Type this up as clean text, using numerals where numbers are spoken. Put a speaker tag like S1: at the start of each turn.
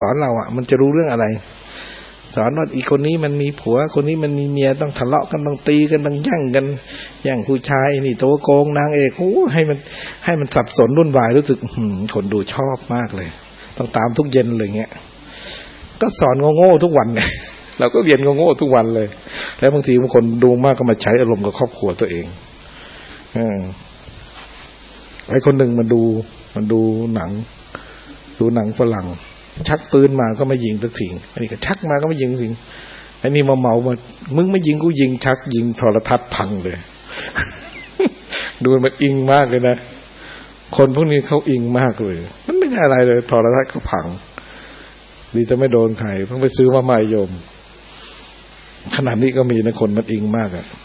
S1: สอนเราอ่ะมันจะรู้เรื่องอะไรสอนว่าอีกคนนี้มันมีผัวคนนี้มันมีเมียต้องทะเลาะกันต้องตีกันต้องแย่งกันแย่งผู้ชายนี่ตัวโกงนางเอกโอ้ให้มันสับสนวุ่นวายรู้สึกคนดูชอบมากเลยต้องตามทุกเย็นเลยเงี้ยก็สอนโง่ๆทุกวันเนี่ยเราก็เรียนโง่ๆทุกวันเลยแล้วบางทีบางคนดูมากก็มาใช้อารมณ์กับครอบครัวตัวเองไอ้คนหนึ่งมันดูหนังฝรั่งชักปืนมาก็มายิงสักทีอันนี้ก็ชักมาก็มายิงสิอันนี้มาเมามามึงไม่ยิงกูยิงชักยิงโทรทัศน์พังเลย ดูมันอิงมากเลยนะคนพวกนี้เขาอิงมากเลยมันไม่ได้อะไรเลยโทรทัศน์เขาพังดีจะไม่โดนใครเพิ่งไปซื้อมาใหม่โยมขนาดนี้ก็มีนะคนมันอิงมากอ่ะ